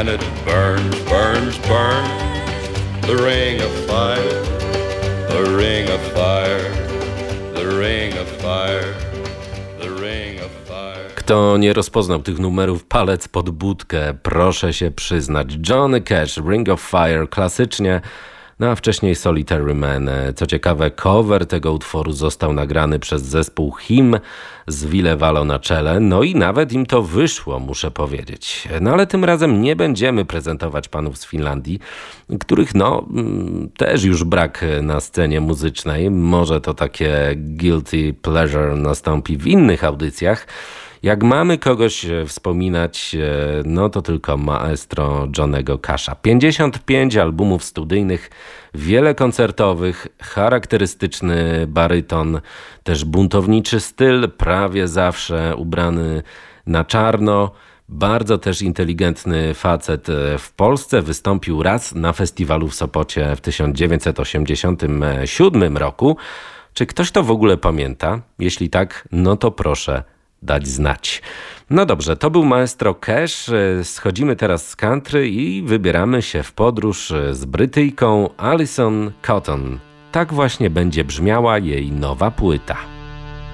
and it burns, burns, burns. The ring of fire, the ring of fire, the ring of fire, the ring of fire. Kto nie rozpoznał tych numerów, palec pod budkę, proszę się przyznać. Johnny Cash, Ring of Fire, klasycznie, no a wcześniej Solitary Man. Co ciekawe, cover tego utworu został nagrany przez zespół Him z Ville Valo na czele, no i nawet im to wyszło, muszę powiedzieć. No ale tym razem nie będziemy prezentować panów z Finlandii, których też już brak na scenie muzycznej. Może to takie guilty pleasure nastąpi w innych audycjach. Jak mamy kogoś wspominać, no to tylko maestro Johnnego Casha. 55 albumów studyjnych, wiele koncertowych, charakterystyczny baryton, też buntowniczy styl, prawie zawsze ubrany na czarno. Bardzo też inteligentny facet. W Polsce wystąpił raz na festiwalu w Sopocie w 1987 roku. Czy ktoś to w ogóle pamięta? Jeśli tak, no to proszę dać znać. No dobrze, to był maestro Cash. Schodzimy teraz z country i wybieramy się w podróż z Brytyjką Alison Cotton. Tak właśnie będzie brzmiała jej nowa płyta.